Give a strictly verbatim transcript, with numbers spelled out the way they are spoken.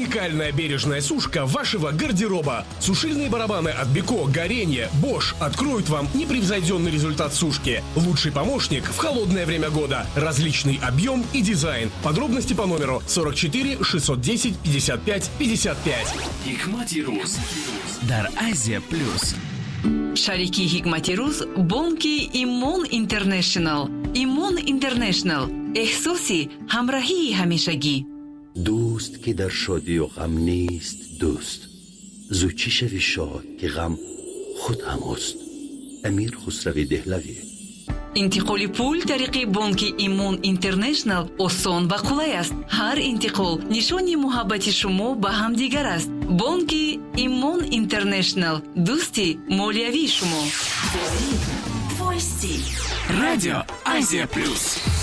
Уникальная бережная сушка вашего гардероба. Сушильные барабаны от Беко, Горенье, Bosch откроют вам непревзойденный результат сушки. Лучший помощник в холодное время года. Различный объем и дизайн. Подробности по номеру сорок четыре шестьсот десять пятьдесят пять пятьдесят пять. Hikmati Ruz дар Азия Плюс. Шарики Hikmati Ruz бонки Имон Интернешнл. Имон Интернешнл. احساسی همراهی همیشگی. دوست که در شادی و غم نیست دوست، زوچی شوی شاد که غم خود همست. امیر خسروی دهلوی. انتقال پول طریق بانک ایمون اینترنشنل آسان و قلای است. هر انتقال نشانی محبت شما به هم دیگر است. بانک ایمون اینترنشنل، دوستی مالیوی شما. Радио Азия Плюс.